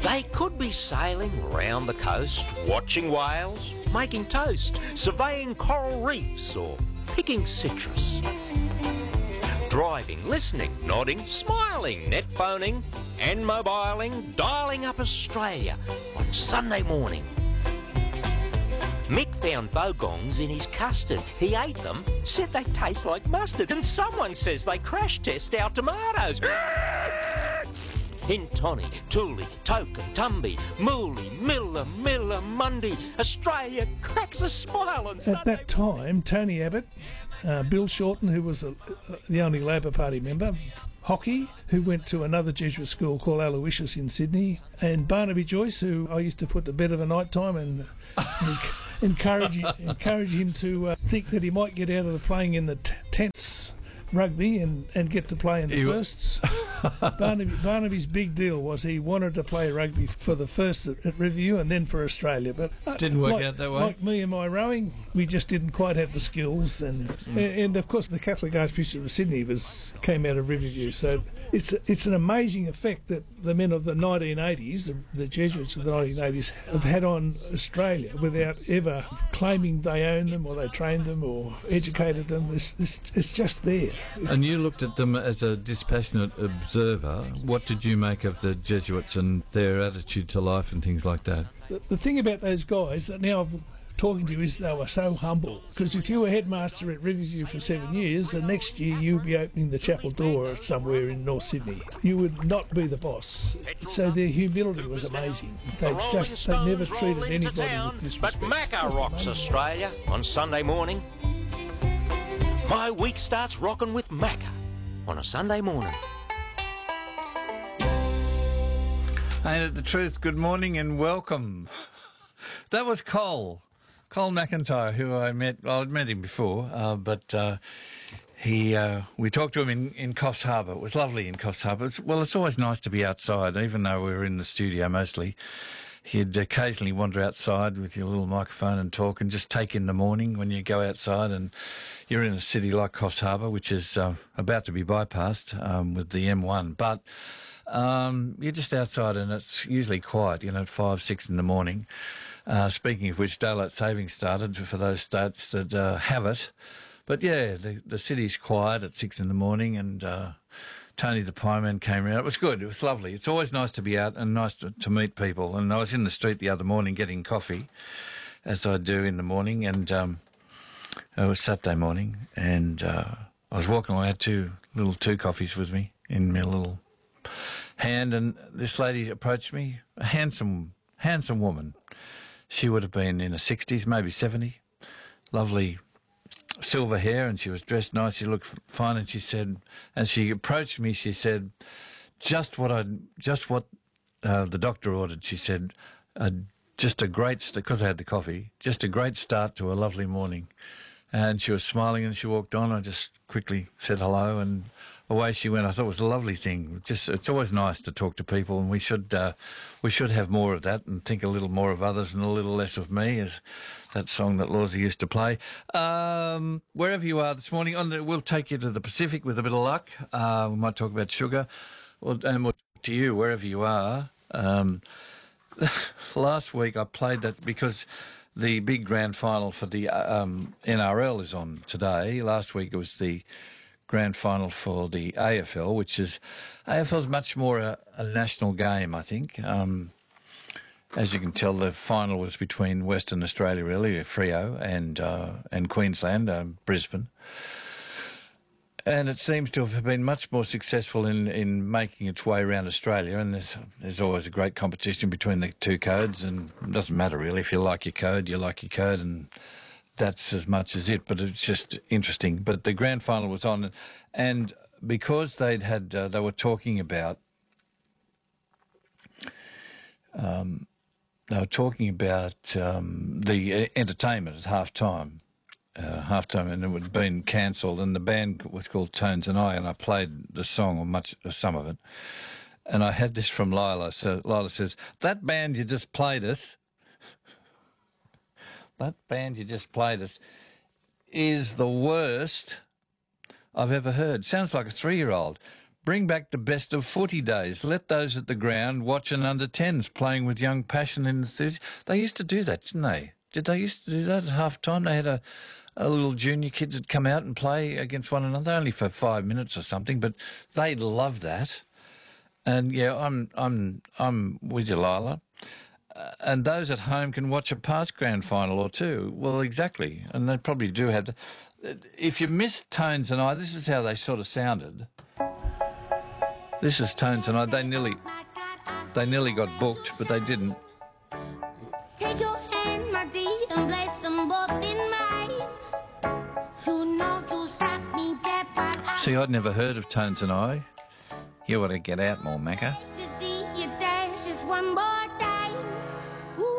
They could be sailing round the coast, watching whales, making toast, surveying coral reefs or picking citrus. Driving, listening, nodding, smiling, net phoning and mobiling, dialing up Australia on Sunday morning. Mick found bogongs in his custard. He ate them, said they taste like mustard, and someone says they crash test our tomatoes. In Tony, Tooley, Token, Tumby, Mooley, Miller, Mundy, Australia cracks a smile on Sunday. At that time, Tony Abbott, Bill Shorten, who was the only Labor Party member, Hockey, who went to another Jesuit school called Aloysius in Sydney, and Barnaby Joyce, who I used to put to bed of a night time and encourage him to think that he might get out of the playing in the 10ths rugby and get to play in the firsts. Barnaby's big deal was he wanted to play rugby for the first at Riverview and then for Australia, but didn't work out that way. Like me and my rowing, we just didn't quite have the skills, and of course the Catholic Archbishop of Sydney came out of Riverview, so it's an amazing effect that the men of the 1980s, the Jesuits of the 1980s, have had on Australia without ever claiming they own them or they trained them or educated them. It's just there. And you looked at them as a dispassionate observer. What did you make of the Jesuits and their attitude to life and things like that? The thing about those guys that now I'm talking to you is they were so humble. Because if you were headmaster at Riverview for 7 years, the next year you'd be opening the chapel door somewhere in North Sydney. You would not be the boss. So their humility was amazing. They never treated anybody with disrespect. But Macca rocks Australia on Sunday morning. My week starts rocking with Macca on a Sunday morning. Ain't it the truth? Good morning and welcome. That was Cole McIntyre, who I met. Well, I'd met him before, but we talked to him in Coffs Harbour. It was lovely in Coffs Harbour. It's always nice to be outside, even though we were in the studio mostly. He'd occasionally wander outside with your little microphone and talk and just take in the morning when you go outside and you're in a city like Coffs Harbour, which is about to be bypassed with the M1. But you're just outside and it's usually quiet, at 5, 6 in the morning. Speaking of which, daylight savings started for those states that have it. But yeah, the city's quiet at 6 in the morning and Tony the Pieman came around. It was good. It was lovely. It's always nice to be out and nice to meet people. And I was in the street the other morning getting coffee, as I do in the morning, and it was Saturday morning, and I was walking along. I had two coffees with me in my little hand, and this lady approached me, a handsome woman. She would have been in her 60s, maybe 70, lovely silver hair, and she was dressed nice. She looked fine, and she said, as she approached me, she said, just what the doctor ordered. She said, just a great, because I had the coffee, just a great start to a lovely morning. And she was smiling, and she walked on. I just quickly said hello, and away she went. I thought it was a lovely thing. It's always nice to talk to people, and we should have more of that and think a little more of others and a little less of me, as that song that Lawsy used to play. Wherever you are this morning, we'll take you to the Pacific with a bit of luck. We might talk about sugar, and we'll talk to you wherever you are. Last week I played that because the big grand final for the NRL is on today. Last week it was the grand final for the AFL, which is AFL's much more a national game, I think. As you can tell, the final was between Western Australia, really, Freo, and Queensland, Brisbane. And it seems to have been much more successful in making its way around Australia. And there's always a great competition between the two codes, and it doesn't matter really. If you like your code, you like your code, and that's as much as it. But it's just interesting. But the grand final was on, and because they were talking about the entertainment at halftime, and it had been cancelled, and the band was called Tones and I played the song, or some of it, and I had this from Lila. So Lila says, that band you just played us is the worst I've ever heard. Sounds like a 3-year-old. Bring back the best of footy days. Let those at the ground watch an under-10s playing with young passion and enthusiasm. They used to do that, didn't they? Did they used to do that at half-time? They had a little junior kids that come out and play against one another, only for 5 minutes or something, but they love that. And, yeah, I'm with you, Lila. And those at home can watch a past grand final or two. Well, exactly. And they probably do have... If you missed Tones and I, this is how they sort of sounded. This is Tones and I. They nearly got booked, but they didn't. Take your hand, my dear, and place them both in mine. You know you stop me dead, but See, I'd never heard of Tones and I. You ought to get out more, Macca.